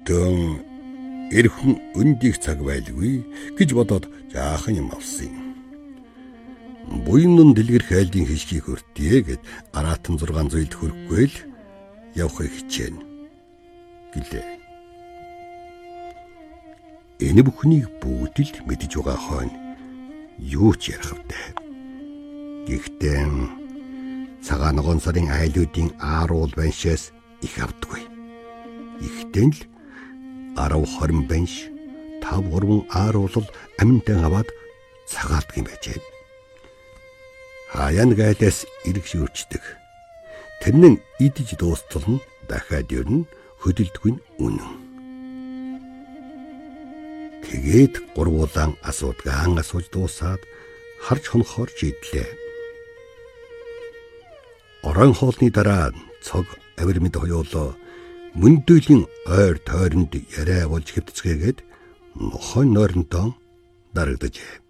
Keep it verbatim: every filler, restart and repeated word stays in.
Өдөө эрхэн өндих цаг байлгүй гэж бодоод жаахан юм авсан. Буйнын дэлгэр хайлтын хишгийг хүртээ гэд аратан зургаан зүйлд хүрхгүй л явахыг хичээнэ гэлээ. Энэ бүхнийг бүгд л мэдэж байгаа хойно юу ч ярих вдэ. Гэхдээ цагаан ногоон сарын айлуудын ааруул баншаас их авдаггүй. Ихтэн л арав хорин банш тав гурван ааруулал аминтан аваад цагаалдаг юм байжээ. Хаян гайлаас ирэх шүүрчдэг. Тэр нь идэж дуустал нь дахиад ерн хөдөлдгүй нь үнэн. Тэгээд гурвуулан асуудгаан асууж дуусаад харж хонохоор шийдлээ. Орон хоолны дараа цог авир мэд хоёулоо мөндөлийн ойр тойронд яриа болж хэвтцгээгээд нохой нойронтоо дарагдажээ.